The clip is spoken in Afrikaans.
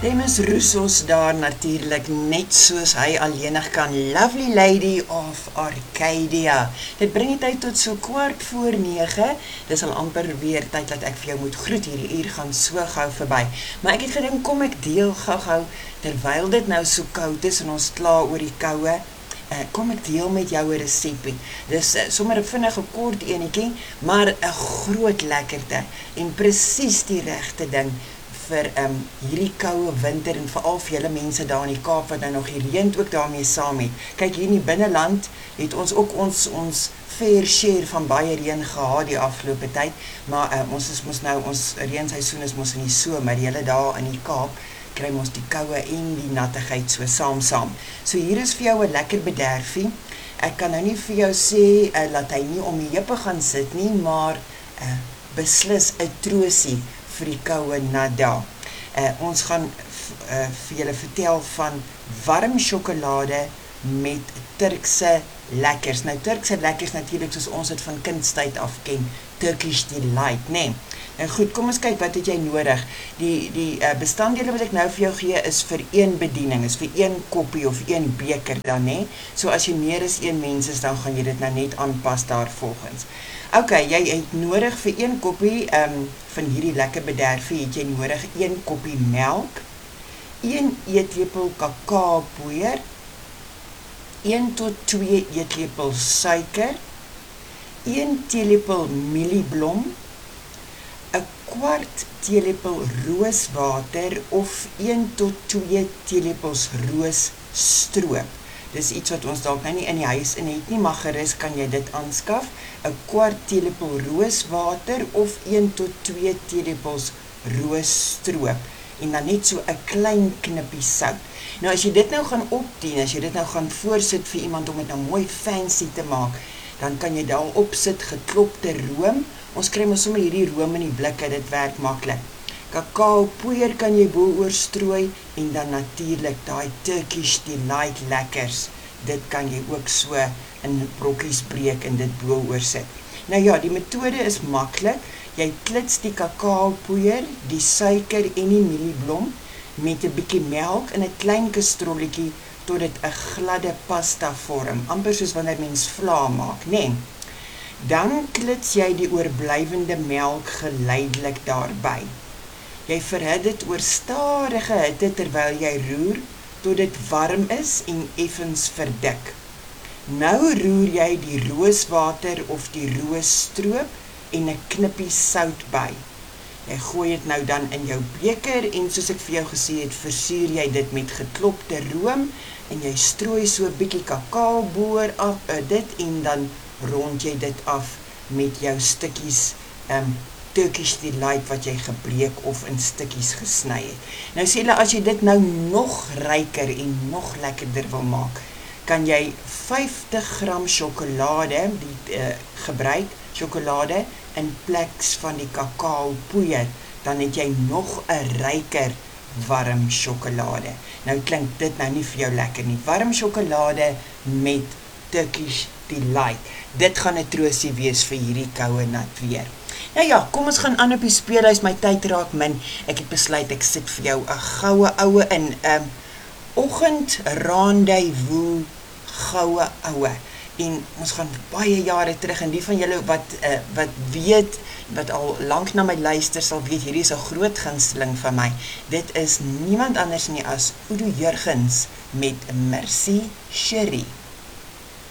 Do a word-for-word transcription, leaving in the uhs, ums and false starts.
Demis Roussos daar natuurlijk net soos hy alleenig kan. Lovely Lady of Arcadia. Dit bring die tyd tot so kwart voor nege. Dis al amper weer tyd dat ek vir jou moet groet. Hierdie uur gaan so gauw verby. Maar ek het gedink, kom ek deel gauw gauw, terwyl dit nou so koud is en ons kla oor die koue, uh, kom ek deel met jou 'n resepie. Dis uh, sommer 'n vinnige kort enetjie, maar 'n groot lekkerte en presies die regte ding vir um, hierdie koue winter en veral vir julle mense daar in die Kaap wat nou nog die reën ook daarmee saam het. Kyk, hier in die binneland het ons ook ons ons fair share van baie reën gehad die afgelope tyd, maar uh, ons is mos nou, ons reënseisoen is mos in die somer, die hele daar in die Kaap kry ons die koue en die nattigheid so saam saam. So hier is vir jou 'n lekker bederfie. Ek kan nou nie vir jou sê uh, laat hy nie om die heupe gaan sit nie, maar uh, beslis 'n troosie vir die koue nada. Uh, ons gaan uh, vir julle vertel van warm sjokolade met Turkse lekkers. Nou Turkse lekkers natuurlik soos ons het van kindstyd af ken, Turkish Delight, nee. En goed, kom ons kyk, wat het jy nodig? Die, die uh, bestanddele wat ek nou vir jou gee is vir een bediening, is vir een koppie of een beker dan, nee. So as jy meer as een mens is, dan gaan jy dit nou net aanpas daar volgens. Ok, jy het nodig vir een koppie um, van hierdie lekker bederfie, het jy nodig een koppie melk, een eetlepel kakaopoeier, een tot twee eetlepels suiker, een teelepel mielieblom, een kwart teelepel rooswater of een tot twee teelepels roosstroop. Dis iets wat ons dalk nou nie in die huis in het nie, maar gerus kan jy dit aanskaf. Een kwart teelepel rooswater of een tot twee teelepels roosstroop. En dan net so 'n klein knippie sout. Nou as jy dit nou gaan opdien, as jy dit nou gaan voorsit vir iemand om dit nou mooi fancy te maak, dan kan jy daar opsit geklopte room. Ons kry mos sommer hierdie room in die blikke, dit werk maklik. Kakao poeier kan jy bo oor strooi en dan natuurlik daai Turkish Delight lekkers. Dit kan jy ook so in brokkies breek en dit bo oor sit. Nou ja, die metode is maklik. Jy klits die kakao poeier, die suiker en die mielieblom met 'n bietjie melk in 'n klein kastrolletjie tot dit 'n gladde pasta vorm, amper soos wanneer mens vla maak, né? Nee. Dan klits jy die oorblywende melk geleidelik daarby. Jy verhit dit oor stadige hitte terwyl jy roer, tot dit warm is en effens verdik. Nou roer jy die rooswater of die roosstroop en 'n knippie sout by. Jy gooi dit nou dan in jou beker en soos ek vir jou gesê het, versier jy dit met geklopte room en jy strooi so 'n bietjie kakao boor af uh, dit en dan rond jy dit af met jou stukkies um, Turkish Delight wat jy gebreek of in stukkies gesny het. Nou sê hulle, as jy dit nou nog ryker en nog lekkerder wil maak, kan jy vyftig gram sjokolade die, uh, gebruik, sjokolade in pleks van die kakao poeier, dan het jy nog 'n ryker warm sjokolade. Nou klink dit nou nie vir jou lekker nie. Warm sjokolade met Turkish Delight. Dit gaan 'n troosie wees vir hierdie koue nat weer. Nou ja, kom ons gaan aan op die speelhuis, my tyd raak min. Ek het besluit ek sit vir jou 'n goue oue in 'n um, oggend rendezvous goue oue. En ons gaan baie jare terug, en die van julle wat, uh, wat weet, wat al lank na my luister sal weet, hierdie is 'n groot gunsteling van my. Dit is niemand anders nie as Udo Jurgens met Merci Cherie.